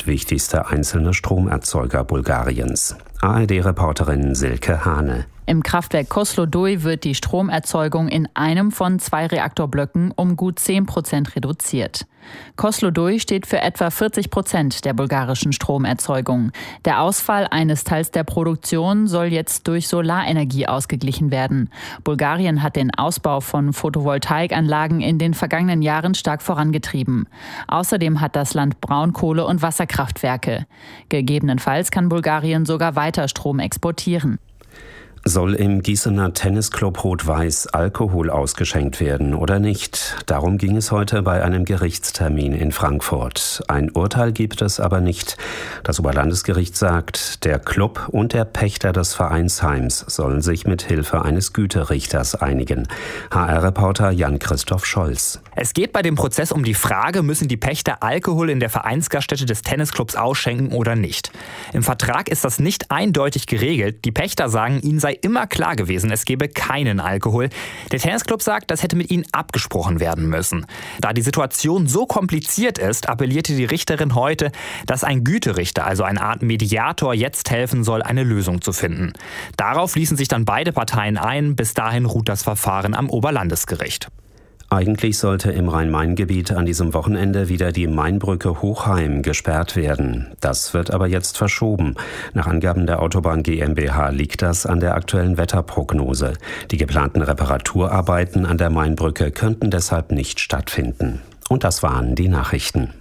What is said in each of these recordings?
zweitwichtigste einzelne Stromerzeuger Bulgariens. ARD-Reporterin Silke Hane. Im Kraftwerk Kozloduy wird die Stromerzeugung in einem von 2 Reaktorblöcken um gut 10% reduziert. Kozloduy steht für etwa 40% der bulgarischen Stromerzeugung. Der Ausfall eines Teils der Produktion soll jetzt durch Solarenergie ausgeglichen werden. Bulgarien hat den Ausbau von Photovoltaikanlagen in den vergangenen Jahren stark vorangetrieben. Außerdem hat das Land Braunkohle- und Wasserkraftwerke. Gegebenenfalls kann Bulgarien sogar weiter Strom exportieren. Soll im Gießener Tennisclub Rot-Weiß Alkohol ausgeschenkt werden oder nicht? Darum ging es heute bei einem Gerichtstermin in Frankfurt. Ein Urteil gibt es aber nicht. Das Oberlandesgericht sagt, der Club und der Pächter des Vereinsheims sollen sich mit Hilfe eines Güterichters einigen. HR-Reporter Jan-Christoph Scholz. Es geht bei dem Prozess um die Frage, müssen die Pächter Alkohol in der Vereinsgaststätte des Tennisclubs ausschenken oder nicht? Im Vertrag ist das nicht eindeutig geregelt. Die Pächter sagen, ihnen sei immer klar gewesen, es gebe keinen Alkohol. Der Tennisclub sagt, das hätte mit ihnen abgesprochen werden müssen. Da die Situation so kompliziert ist, appellierte die Richterin heute, dass ein Güterichter, also eine Art Mediator, jetzt helfen soll, eine Lösung zu finden. Darauf ließen sich dann beide Parteien ein. Bis dahin ruht das Verfahren am Oberlandesgericht. Eigentlich sollte im Rhein-Main-Gebiet an diesem Wochenende wieder die Mainbrücke Hochheim gesperrt werden. Das wird aber jetzt verschoben. Nach Angaben der Autobahn GmbH liegt das an der aktuellen Wetterprognose. Die geplanten Reparaturarbeiten an der Mainbrücke könnten deshalb nicht stattfinden. Und das waren die Nachrichten.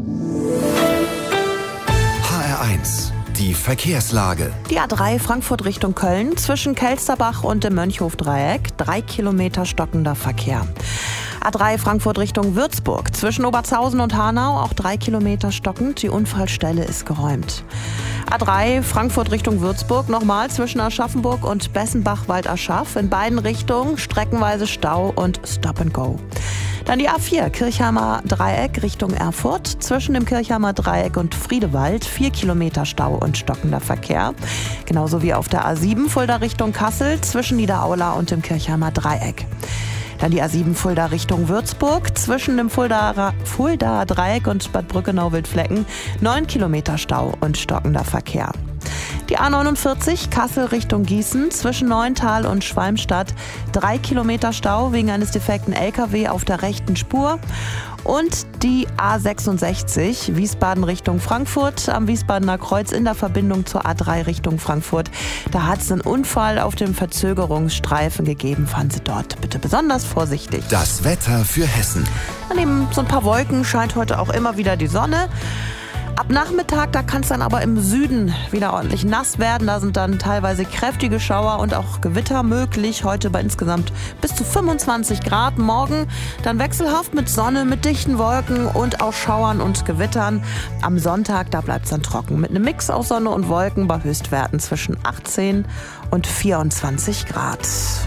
HR1. Die Verkehrslage. Die A3 Frankfurt Richtung Köln zwischen Kelsterbach und dem Mönchhofdreieck 3 Kilometer stockender Verkehr. A3 Frankfurt Richtung Würzburg zwischen Obertshausen und Hanau auch 3 Kilometer stockend. Die Unfallstelle ist geräumt. A3 Frankfurt Richtung Würzburg nochmal zwischen Aschaffenburg und Bessenbach-Walderschaff. In beiden Richtungen streckenweise Stau und Stop and Go. Dann die A4 Kirchheimer Dreieck Richtung Erfurt. Zwischen dem Kirchheimer Dreieck und Friedewald 4 Kilometer Stau und stockender Verkehr. Genauso wie auf der A7 Fulda Richtung Kassel zwischen Niederaula und dem Kirchheimer Dreieck. Dann die A7 Fulda Richtung Würzburg zwischen dem Fulda Dreieck und Bad Brückenau-Wildflecken 9 Kilometer Stau und stockender Verkehr. Die A49 Kassel Richtung Gießen zwischen Neuntal und Schwalmstadt 3 Kilometer Stau wegen eines defekten LKW auf der rechten Spur. Und die A66 Wiesbaden Richtung Frankfurt am Wiesbadener Kreuz in der Verbindung zur A3 Richtung Frankfurt. Da hat es einen Unfall auf dem Verzögerungsstreifen gegeben. Fahren Sie dort bitte besonders vorsichtig. Das Wetter für Hessen. Neben so ein paar Wolken scheint heute auch immer wieder die Sonne. Ab Nachmittag, da kann es dann aber im Süden wieder ordentlich nass werden. Da sind dann teilweise kräftige Schauer und auch Gewitter möglich. Heute bei insgesamt bis zu 25 Grad. Morgen dann wechselhaft mit Sonne, mit dichten Wolken und auch Schauern und Gewittern. Am Sonntag, da bleibt es dann trocken. Mit einem Mix aus Sonne und Wolken bei Höchstwerten zwischen 18 und 24 Grad.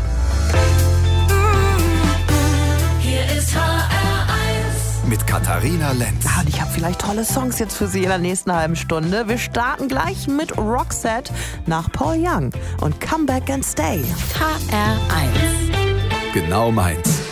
Hier ist mit Katharina Lenz. Ja, und ich habe vielleicht tolle Songs jetzt für Sie in der nächsten halben Stunde. Wir starten gleich mit Roxette nach Paul Young und Come Back and Stay. HR1. Genau meins.